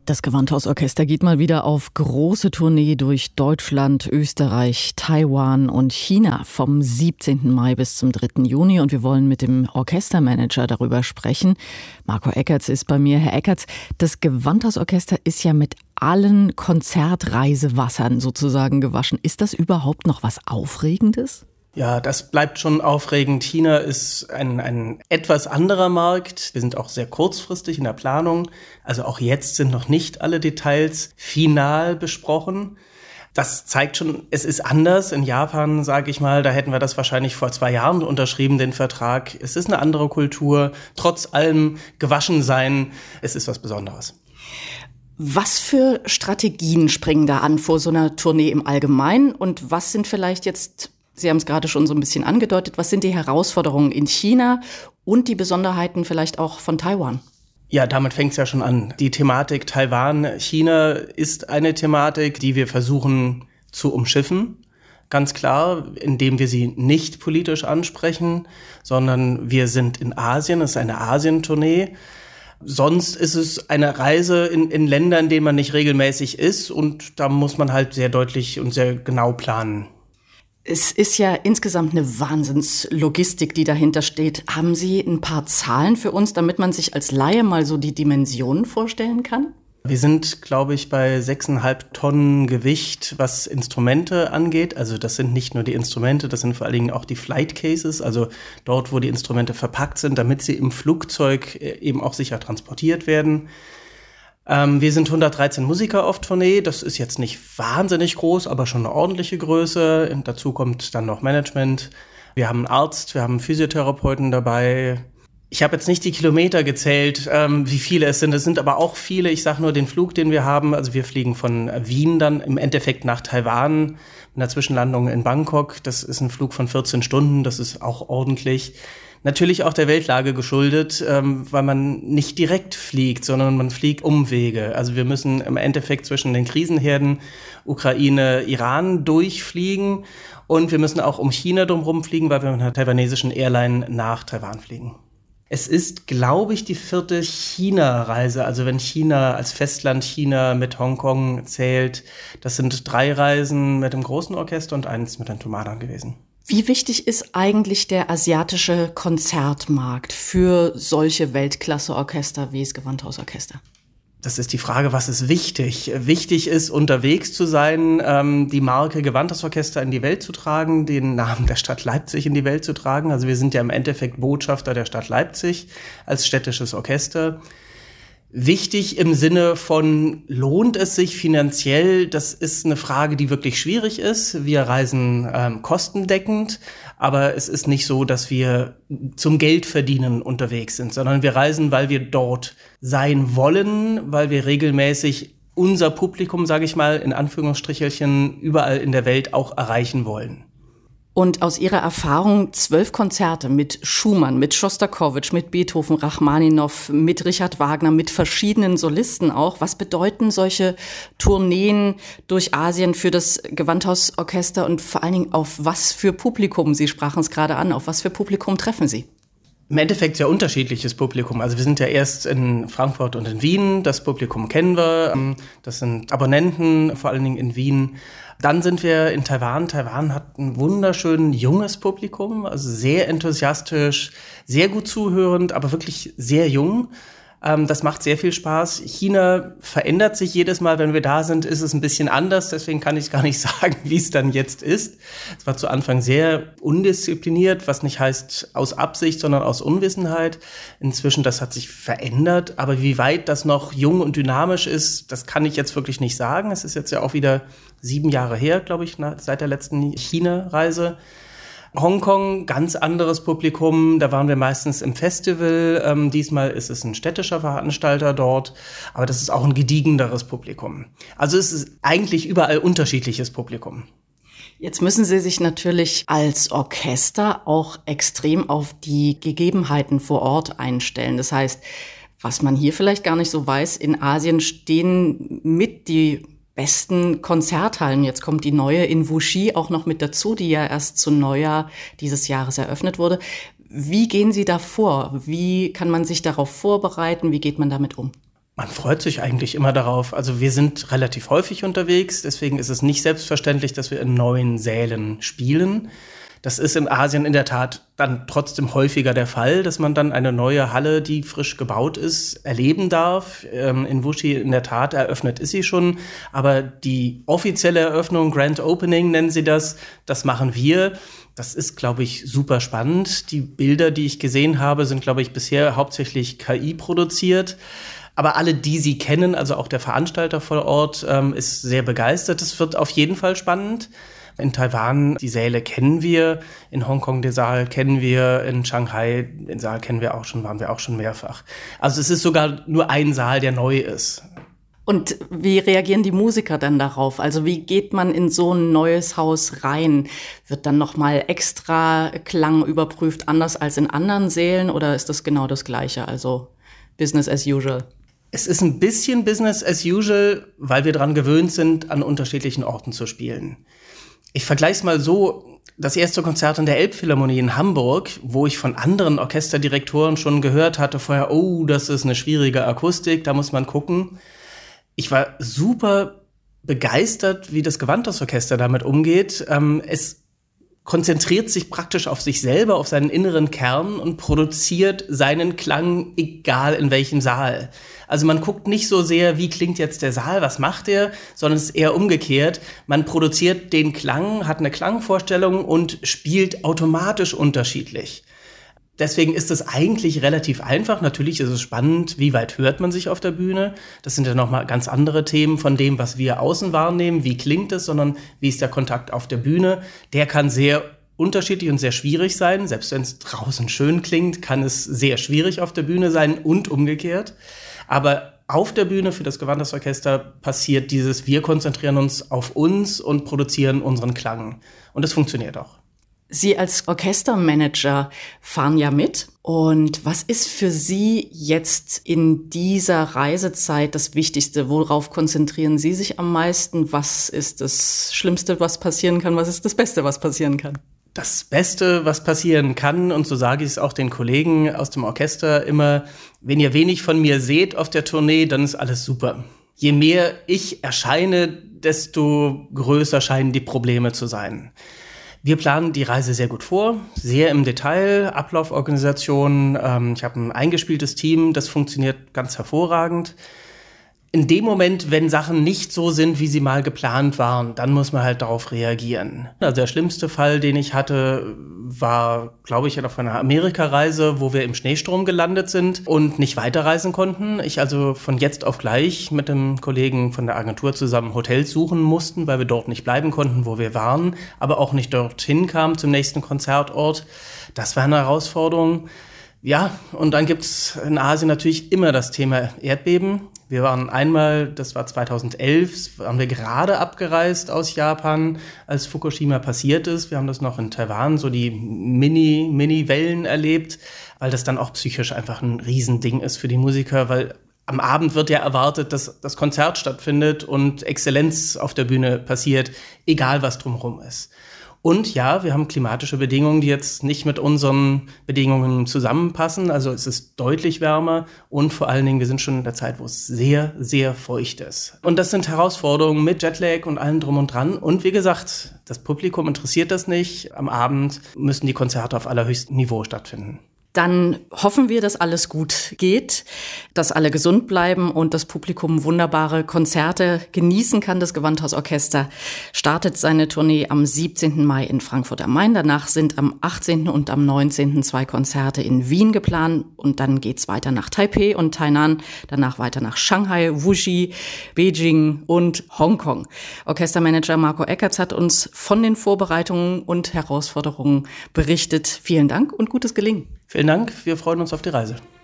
Das Gewandhausorchester geht mal wieder auf große Tournee durch Deutschland, Österreich, Taiwan und China vom 17. Mai bis zum 3. Juni. Und wir wollen mit dem Orchestermanager darüber sprechen. Marco Eckertz ist bei mir. Herr Eckertz, das Gewandhausorchester ist ja mit allen Konzertreisewassern sozusagen gewaschen. Ist das überhaupt noch was Aufregendes? Ja, das bleibt schon aufregend. China ist ein etwas anderer Markt. Wir sind auch sehr kurzfristig in der Planung. Also auch jetzt sind noch nicht alle Details final besprochen. Das zeigt schon, es ist anders. In Japan, sage ich mal, da hätten wir das wahrscheinlich vor 2 Jahren unterschrieben, den Vertrag. Es ist eine andere Kultur. Trotz allem gewaschen sein, es ist was Besonderes. Was für Strategien springen da an vor so einer Tournee im Allgemeinen? Und was sind vielleicht jetzt, Sie haben es gerade schon so ein bisschen angedeutet, was sind die Herausforderungen in China und die Besonderheiten vielleicht auch von Taiwan? Ja, damit fängt es ja schon an. Die Thematik Taiwan-China ist eine Thematik, die wir versuchen zu umschiffen. Ganz klar, indem wir sie nicht politisch ansprechen, sondern wir sind in Asien, es ist eine Asientournee. Sonst ist es eine Reise in Ländern, in denen man nicht regelmäßig ist, und da muss man halt sehr deutlich und sehr genau planen. Es ist ja insgesamt eine Wahnsinnslogistik, die dahinter steht. Haben Sie ein paar Zahlen für uns, damit man sich als Laie mal so die Dimensionen vorstellen kann? Wir sind, glaube ich, bei 6,5 Tonnen Gewicht, was Instrumente angeht. Also das sind nicht nur die Instrumente, das sind vor allen Dingen auch die Flight Cases, also dort, wo die Instrumente verpackt sind, damit sie im Flugzeug eben auch sicher transportiert werden. Wir sind 113 Musiker auf Tournee. Das ist jetzt nicht wahnsinnig groß, aber schon eine ordentliche Größe. Und dazu kommt dann noch Management. Wir haben einen Arzt, wir haben einen Physiotherapeuten dabei. Ich habe jetzt nicht die Kilometer gezählt, wie viele es sind. Es sind aber auch viele. Ich sage nur den Flug, den wir haben. Also wir fliegen von Wien dann im Endeffekt nach Taiwan mit einer Zwischenlandung in Bangkok. Das ist ein Flug von 14 Stunden. Das ist auch ordentlich. Natürlich auch der Weltlage geschuldet, weil man nicht direkt fliegt, sondern man fliegt Umwege. Also wir müssen im Endeffekt zwischen den Krisenherden Ukraine, Iran durchfliegen, und wir müssen auch um China drumherum fliegen, weil wir mit einer taiwanesischen Airline nach Taiwan fliegen. Es ist, glaube ich, die 4. China-Reise. Also wenn China als Festland China mit Hongkong zählt, das sind 3 Reisen mit dem großen Orchester und 1 mit den Thomanern gewesen. Wie wichtig ist eigentlich der asiatische Konzertmarkt für solche Weltklasse-Orchester wie das Gewandhausorchester? Das ist die Frage, was ist wichtig? Wichtig ist, unterwegs zu sein, die Marke Gewandhausorchester in die Welt zu tragen, den Namen der Stadt Leipzig in die Welt zu tragen. Also wir sind ja im Endeffekt Botschafter der Stadt Leipzig als städtisches Orchester. Wichtig im Sinne von, lohnt es sich finanziell? Das ist eine Frage, die wirklich schwierig ist. Wir reisen kostendeckend, aber es ist nicht so, dass wir zum Geldverdienen unterwegs sind, sondern wir reisen, weil wir dort sein wollen, weil wir regelmäßig unser Publikum, sage ich mal, in Anführungsstrichelchen, überall in der Welt auch erreichen wollen. Und aus Ihrer Erfahrung 12 Konzerte mit Schumann, mit Schostakowitsch, mit Beethoven, Rachmaninow, mit Richard Wagner, mit verschiedenen Solisten auch. Was bedeuten solche Tourneen durch Asien für das Gewandhausorchester und vor allen Dingen auf was für Publikum? Sie sprachen es gerade an. Auf was für Publikum treffen Sie? Im Endeffekt sehr unterschiedliches Publikum. Also wir sind ja erst in Frankfurt und in Wien. Das Publikum kennen wir. Das sind Abonnenten, vor allen Dingen in Wien. Dann sind wir in Taiwan. Taiwan hat ein wunderschön junges Publikum, also sehr enthusiastisch, sehr gut zuhörend, aber wirklich sehr jung. Das macht sehr viel Spaß. China verändert sich jedes Mal, wenn wir da sind, ist es ein bisschen anders. Deswegen kann ich gar nicht sagen, wie es dann jetzt ist. Es war zu Anfang sehr undiszipliniert, was nicht heißt aus Absicht, sondern aus Unwissenheit. Inzwischen, das hat sich verändert. Aber wie weit das noch jung und dynamisch ist, das kann ich jetzt wirklich nicht sagen. Es ist jetzt ja auch wieder 7 Jahre her, glaube ich, seit der letzten China-Reise. Hongkong, ganz anderes Publikum, da waren wir meistens im Festival, diesmal ist es ein städtischer Veranstalter dort, aber das ist auch ein gediegeneres Publikum. Also es ist eigentlich überall unterschiedliches Publikum. Jetzt müssen Sie sich natürlich als Orchester auch extrem auf die Gegebenheiten vor Ort einstellen. Das heißt, was man hier vielleicht gar nicht so weiß, in Asien stehen mit die besten Konzerthallen. Jetzt kommt die neue in Wuxi auch noch mit dazu, die ja erst zu Neujahr dieses Jahres eröffnet wurde. Wie gehen Sie da vor? Wie kann man sich darauf vorbereiten? Wie geht man damit um? Man freut sich eigentlich immer darauf. Also wir sind relativ häufig unterwegs, deswegen ist es nicht selbstverständlich, dass wir in neuen Sälen spielen. Das ist in Asien in der Tat dann trotzdem häufiger der Fall, dass man dann eine neue Halle, die frisch gebaut ist, erleben darf. In Wuxi in der Tat eröffnet ist sie schon, aber die offizielle Eröffnung, Grand Opening nennen sie das machen wir. Das ist, glaube ich, super spannend. Die Bilder, die ich gesehen habe, sind, glaube ich, bisher hauptsächlich KI produziert. Aber alle, die sie kennen, also auch der Veranstalter vor Ort, ist sehr begeistert. Es wird auf jeden Fall spannend. In Taiwan, die Säle kennen wir, in Hongkong den Saal kennen wir, in Shanghai den Saal kennen wir auch schon, waren wir auch schon mehrfach. Also es ist sogar nur ein Saal, der neu ist. Und wie reagieren die Musiker dann darauf? Also wie geht man in so ein neues Haus rein? Wird dann nochmal extra Klang überprüft, anders als in anderen Sälen, oder ist das genau das Gleiche, also Business as usual? Es ist ein bisschen Business as usual, weil wir daran gewöhnt sind, an unterschiedlichen Orten zu spielen. Ich vergleiche es mal so, das erste Konzert in der Elbphilharmonie in Hamburg, wo ich von anderen Orchesterdirektoren schon gehört hatte vorher, oh, das ist eine schwierige Akustik, da muss man gucken. Ich war super begeistert, wie das Gewandhausorchester damit umgeht. Es konzentriert sich praktisch auf sich selber, auf seinen inneren Kern und produziert seinen Klang, egal in welchem Saal. Also man guckt nicht so sehr, wie klingt jetzt der Saal, was macht er, sondern es ist eher umgekehrt. Man produziert den Klang, hat eine Klangvorstellung und spielt automatisch unterschiedlich. Deswegen ist es eigentlich relativ einfach. Natürlich ist es spannend, wie weit hört man sich auf der Bühne. Das sind ja nochmal ganz andere Themen von dem, was wir außen wahrnehmen. Wie klingt es, sondern wie ist der Kontakt auf der Bühne. Der kann sehr unterschiedlich und sehr schwierig sein. Selbst wenn es draußen schön klingt, kann es sehr schwierig auf der Bühne sein und umgekehrt. Aber auf der Bühne für das Gewandhausorchester passiert dieses, wir konzentrieren uns auf uns und produzieren unseren Klang. Und es funktioniert auch. Sie als Orchestermanager fahren ja mit. Und was ist für Sie jetzt in dieser Reisezeit das Wichtigste? Worauf konzentrieren Sie sich am meisten? Was ist das Schlimmste, was passieren kann? Was ist das Beste, was passieren kann? Das Beste, was passieren kann, und so sage ich es auch den Kollegen aus dem Orchester immer, wenn ihr wenig von mir seht auf der Tournee, dann ist alles super. Je mehr ich erscheine, desto größer scheinen die Probleme zu sein. Wir planen die Reise sehr gut vor, sehr im Detail, Ablauforganisation. Ich habe ein eingespieltes Team, das funktioniert ganz hervorragend. In dem Moment, wenn Sachen nicht so sind, wie sie mal geplant waren, dann muss man halt darauf reagieren. Also der schlimmste Fall, den ich hatte, war, glaube ich, auf einer Amerikareise, wo wir im Schneesturm gelandet sind und nicht weiterreisen konnten. Ich also von jetzt auf gleich mit dem Kollegen von der Agentur zusammen Hotels suchen mussten, weil wir dort nicht bleiben konnten, wo wir waren, aber auch nicht dorthin kamen zum nächsten Konzertort. Das war eine Herausforderung. Ja, und dann gibt's in Asien natürlich immer das Thema Erdbeben. Wir waren einmal, das war 2011, waren wir gerade abgereist aus Japan, als Fukushima passiert ist. Wir haben das noch in Taiwan, so die Mini-Wellen erlebt, weil das dann auch psychisch einfach ein Riesending ist für die Musiker, weil am Abend wird ja erwartet, dass das Konzert stattfindet und Exzellenz auf der Bühne passiert, egal was drumherum ist. Und ja, wir haben klimatische Bedingungen, die jetzt nicht mit unseren Bedingungen zusammenpassen. Also es ist deutlich wärmer und vor allen Dingen, wir sind schon in der Zeit, wo es sehr, sehr feucht ist. Und das sind Herausforderungen mit Jetlag und allem drum und dran. Und wie gesagt, das Publikum interessiert das nicht. Am Abend müssen die Konzerte auf allerhöchstem Niveau stattfinden. Dann hoffen wir, dass alles gut geht, dass alle gesund bleiben und das Publikum wunderbare Konzerte genießen kann. Das Gewandhausorchester startet seine Tournee am 17. Mai in Frankfurt am Main. Danach sind am 18. und am 19. 2 Konzerte in Wien geplant. Und dann geht's weiter nach Taipei und Tainan, danach weiter nach Shanghai, Wuxi, Beijing und Hongkong. Orchestermanager Marco Eckertz hat uns von den Vorbereitungen und Herausforderungen berichtet. Vielen Dank und gutes Gelingen. Vielen Dank, wir freuen uns auf die Reise.